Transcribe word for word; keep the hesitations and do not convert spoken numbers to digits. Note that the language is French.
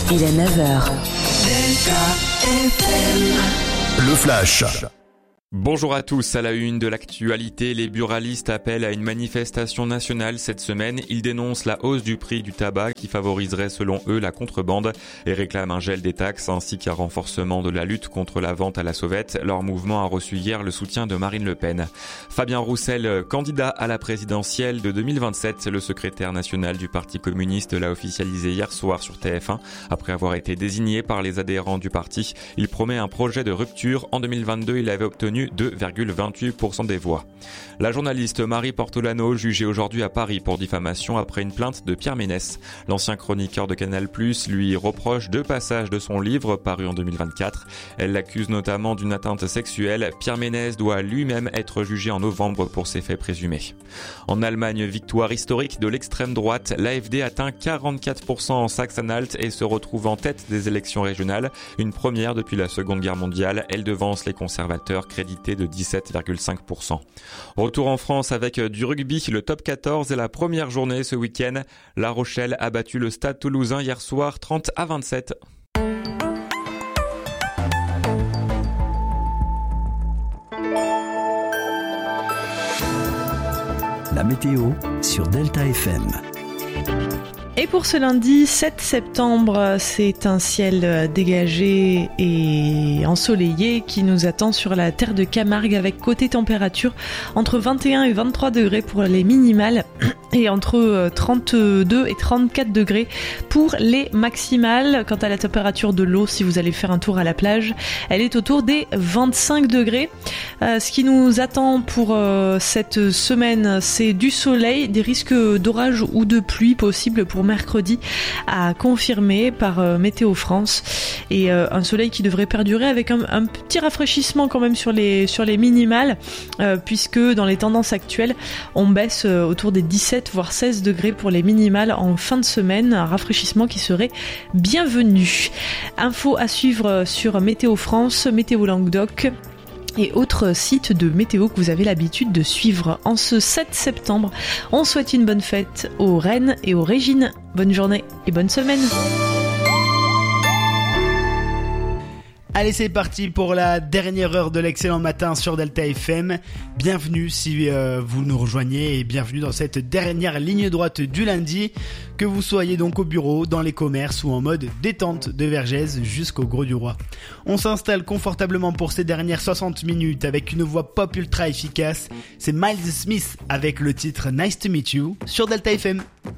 Il est neuf heures. Le Flash. Bonjour à tous, à la une de l'actualité, les buralistes appellent à une manifestation nationale cette semaine. Ils dénoncent la hausse du prix du tabac qui favoriserait selon eux la contrebande et réclament un gel des taxes ainsi qu'un renforcement de la lutte contre la vente à la sauvette. Leur mouvement a reçu hier le soutien de Marine Le Pen. Fabien Roussel, candidat à la présidentielle de deux mille vingt-sept, le secrétaire national du Parti communiste l'a officialisé hier soir sur T F un. Après avoir été désigné par les adhérents du parti, il promet un projet de rupture. En deux mille vingt-deux, il avait obtenu deux virgule vingt-huit pour cent des voix. La journaliste Marie Portolano, jugée aujourd'hui à Paris pour diffamation après une plainte de Pierre Ménès. L'ancien chroniqueur de Canal plus, lui reproche deux passages de son livre paru en deux mille vingt-quatre. Elle l'accuse notamment d'une atteinte sexuelle. Pierre Ménès doit lui-même être jugé en novembre pour ses faits présumés. En Allemagne, victoire historique de l'extrême droite. L'A F D atteint quarante-quatre pour cent en Saxe-Anhalt et se retrouve en tête des élections régionales. Une première depuis la Seconde Guerre mondiale. Elle devance les conservateurs crédités de dix-sept virgule cinq pour cent. Retour en France avec du rugby, le top quatorze et la première journée ce week-end. La Rochelle a battu le Stade Toulousain hier soir trente à vingt-sept. La météo sur Delta F M. Et pour ce lundi sept septembre, c'est un ciel dégagé et ensoleillé qui nous attend sur la terre de Camargue avec côté température entre vingt et un et vingt-trois degrés pour les minimales et entre trente-deux et trente-quatre degrés pour les maximales. Quant à la température de l'eau, si vous allez faire un tour à la plage, elle est autour des vingt-cinq degrés. Euh, ce qui nous attend pour euh, cette semaine, c'est du soleil, des risques d'orage ou de pluie possibles pour mercredi à confirmer par euh, Météo France et euh, un soleil qui devrait perdurer avec un, un petit rafraîchissement quand même sur les, sur les minimales euh, puisque dans les tendances actuelles on baisse euh, autour des dix-sept voire seize degrés pour les minimales en fin de semaine, un rafraîchissement qui serait bienvenu. Info à suivre sur Météo France, Météo Languedoc et autres sites de météo que vous avez l'habitude de suivre. En ce sept septembre, on souhaite une bonne fête aux Reines et aux Régines. Bonne journée et bonne semaine. Allez, c'est parti pour la dernière heure de l'excellent matin sur Delta F M. Bienvenue si euh, vous nous rejoignez et bienvenue dans cette dernière ligne droite du lundi. Que vous soyez donc au bureau, dans les commerces ou en mode détente de Vergès jusqu'au Gros du Roi. On s'installe confortablement pour ces dernières soixante minutes avec une voix pop ultra efficace. C'est Miles Smith avec le titre Nice to Meet You sur Delta F M.